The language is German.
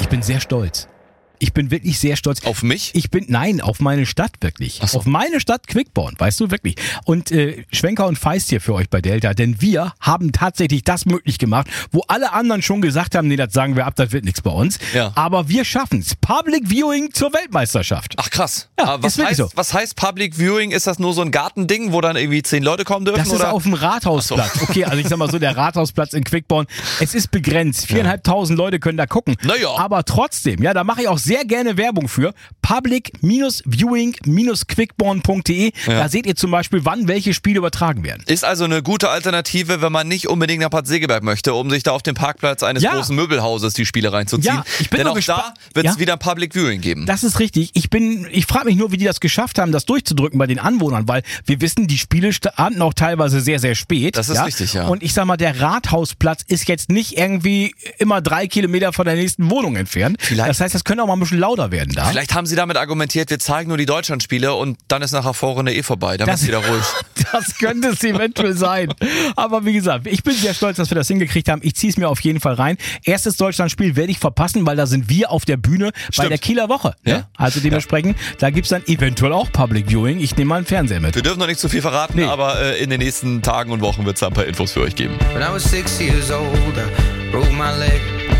Ich bin sehr stolz. Ich bin wirklich sehr stolz. Auf mich? Nein, auf meine Stadt wirklich. Ach so. Auf meine Stadt Quickborn, weißt du, wirklich. Und Schwenker und Feist hier für euch bei Delta, denn wir haben tatsächlich das möglich gemacht, wo alle anderen schon gesagt haben, nee, das sagen wir ab, das wird nichts bei uns. Ja. Aber wir schaffen's. Public Viewing zur Weltmeisterschaft. Ach krass. Ja, Aber ist wirklich so. was heißt Public Viewing? Ist das nur so ein Gartending, wo dann irgendwie 10 Leute kommen dürfen? Das ist oder? auf dem Rathausplatz. Ach so. Okay, also ich sag mal so, der Rathausplatz in Quickborn, es ist begrenzt. 4.500 Leute können da gucken. Naja. Aber trotzdem, ja, da mache ich auch sehr gerne Werbung für. Public-Viewing-Quickborn.de. Ja. Da seht ihr zum Beispiel, wann welche Spiele übertragen werden. Ist also eine gute Alternative, wenn man nicht unbedingt nach Bad Segeberg möchte, um sich da auf dem Parkplatz eines großen Möbelhauses die Spiele reinzuziehen. Ja, ich bin Denn nur auch da wird es wieder ein Public Viewing geben. Das ist richtig. Ich frage mich nur, wie die das geschafft haben, das durchzudrücken bei den Anwohnern, weil wir wissen, die Spiele standen auch teilweise sehr, sehr spät. Das ist richtig, ja. Und ich sag mal, der Rathausplatz ist jetzt nicht irgendwie immer 3 Kilometer von der nächsten Wohnung entfernt. Das heißt, das könnte auch mal ein bisschen lauter werden da. Vielleicht haben sie damit argumentiert, wir zeigen nur die Deutschlandspiele und dann ist nachher Vorrunde vorbei. Dann ist wieder ruhig. Das könnte es eventuell sein. Aber wie gesagt, ich bin sehr stolz, dass wir das hingekriegt haben. Ich ziehe es mir auf jeden Fall rein. Erstes Deutschlandspiel werde ich verpassen, weil da sind wir auf der Bühne bei der Kieler Woche. Ja. Ne? Also dementsprechend, da gibt's dann eventuell auch Public Viewing. Ich nehme mal einen Fernseher mit. Wir dürfen noch nicht zu viel verraten, aber in den nächsten Tagen und Wochen wird es da ein paar Infos für euch geben. When I was 6 years old, I broke my leg.